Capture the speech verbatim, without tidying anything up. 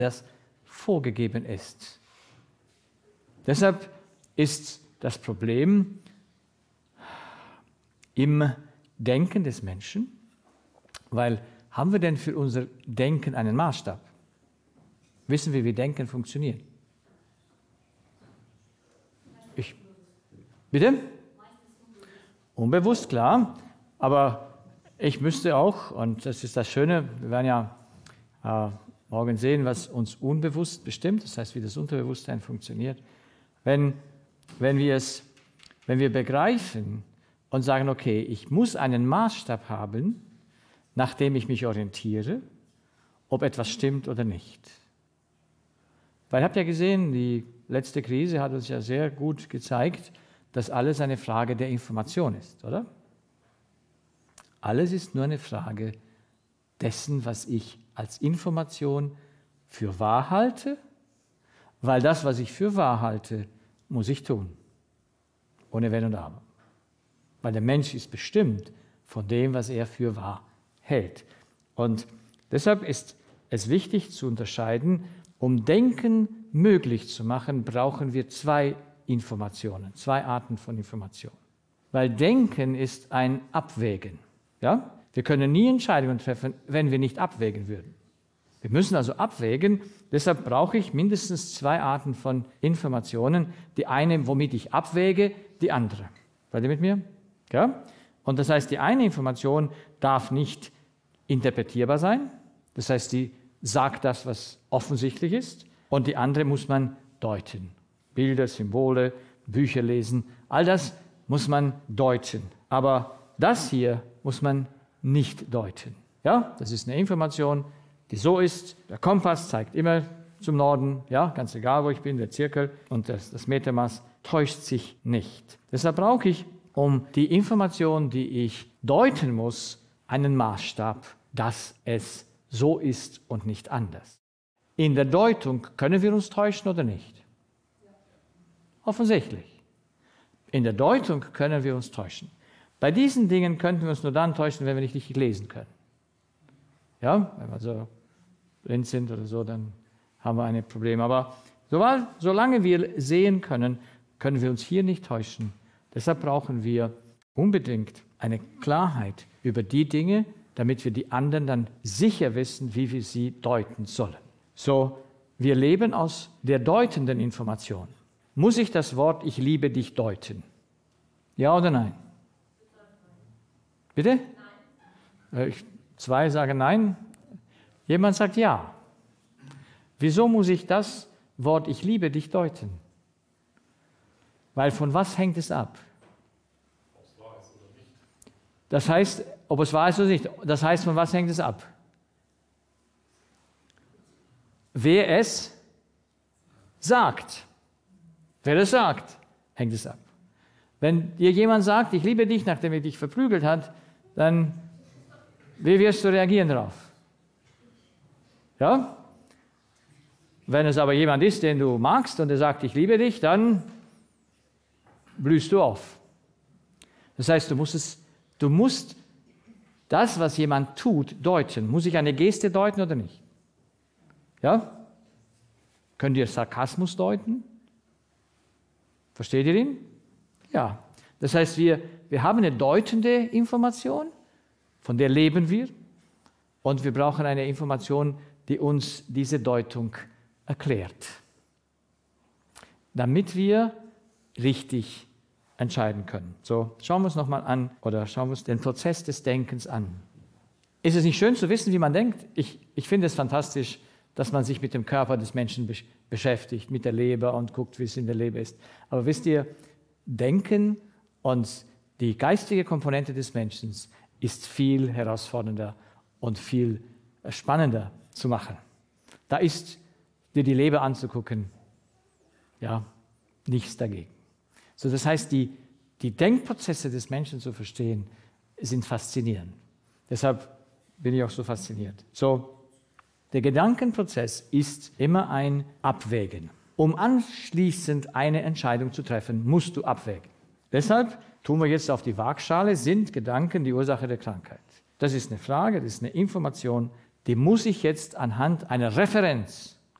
das vorgegeben ist. Deshalb ist das Problem im Denken des Menschen, weil haben wir denn für unser Denken einen Maßstab? Wissen wir, wie Denken funktioniert? Ich, bitte? Unbewusst, klar, aber ich müsste auch, und das ist das Schöne, wir werden ja äh, morgen sehen, was uns unbewusst bestimmt, das heißt, wie das Unterbewusstsein funktioniert. Wenn, wenn, wir es, wenn wir begreifen und sagen, okay, ich muss einen Maßstab haben, nach dem ich mich orientiere, ob etwas stimmt oder nicht. Weil ihr habt ja gesehen, die letzte Krise hat uns ja sehr gut gezeigt, dass alles eine Frage der Information ist, oder? Alles ist nur eine Frage dessen, was ich als Information für wahr halte, weil das, was ich für wahr halte, muss ich tun. Ohne Wenn und Aber. Weil der Mensch ist bestimmt von dem, was er für wahr hält. Und deshalb ist es wichtig zu unterscheiden, um Denken möglich zu machen, brauchen wir zwei Informationen, zwei Arten von Information. Weil Denken ist ein Abwägen. Ja? Wir können nie Entscheidungen treffen, wenn wir nicht abwägen würden. Wir müssen also abwägen, deshalb brauche ich mindestens zwei Arten von Informationen. Die eine, womit ich abwäge, die andere. Seid ihr mit mir? Ja? Und das heißt, die eine Information darf nicht interpretierbar sein. Das heißt, die sagt das, was offensichtlich ist. Und die andere muss man deuten. Bilder, Symbole, Bücher lesen, all das muss man deuten. Aber das hier muss man nicht deuten. Ja, das ist eine Information, die so ist. Der Kompass zeigt immer zum Norden, ja, ganz egal, wo ich bin, der Zirkel und das, das Metermaß täuscht sich nicht. Deshalb brauche ich, um die Information, die ich deuten muss, einen Maßstab, dass es so ist und nicht anders. In der Deutung können wir uns täuschen oder nicht? Offensichtlich. In der Deutung können wir uns täuschen. Bei diesen Dingen könnten wir uns nur dann täuschen, wenn wir nicht richtig lesen können. Ja, wenn wir so blind sind oder so, dann haben wir ein Problem. Aber solange wir sehen können, können wir uns hier nicht täuschen. Deshalb brauchen wir unbedingt eine Klarheit über die Dinge, damit wir die anderen dann sicher wissen, wie wir sie deuten sollen. So, wir leben aus der deutenden Information. Muss ich das Wort "Ich liebe dich" deuten? Ja oder nein? Bitte? Nein. Ich, zwei sagen nein. Jemand sagt ja. Wieso muss ich das Wort "Ich liebe dich" deuten? Weil von was hängt es ab? Ob es wahr ist oder nicht. Das heißt, ob es wahr ist oder nicht. Das heißt, von was hängt es ab? Wer es sagt. Wer es sagt, hängt es ab. Wenn dir jemand sagt, ich liebe dich, nachdem er dich verprügelt hat, dann, wie wirst du reagieren darauf? Ja? Wenn es aber jemand ist, den du magst und er sagt, ich liebe dich, dann blühst du auf. Das heißt, du musst, es, du musst das, was jemand tut, deuten. Muss ich eine Geste deuten oder nicht? Ja? Könnt ihr Sarkasmus deuten? Versteht ihr ihn? Ja. Das heißt, wir, wir haben eine deutende Information, von der leben wir, und wir brauchen eine Information, die uns diese Deutung erklärt, damit wir richtig entscheiden können. So, schauen wir uns nochmal an, oder schauen wir uns den Prozess des Denkens an. Ist es nicht schön zu wissen, wie man denkt? Ich, ich finde es fantastisch, dass man sich mit dem Körper des Menschen besch- beschäftigt, mit der Leber und guckt, wie es in der Leber ist. Aber wisst ihr, Denken und die geistige Komponente des Menschen ist viel herausfordernder und viel spannender zu machen. Da ist dir die Leber anzugucken, ja, nichts dagegen. So, das heißt, die, die Denkprozesse des Menschen zu verstehen, sind faszinierend. Deshalb bin ich auch so fasziniert. So, der Gedankenprozess ist immer ein Abwägen. Um anschließend eine Entscheidung zu treffen, musst du abwägen. Deshalb tun wir jetzt auf die Waagschale, sind Gedanken die Ursache der Krankheit? Das ist eine Frage, das ist eine Information, die muss ich jetzt anhand einer Referenz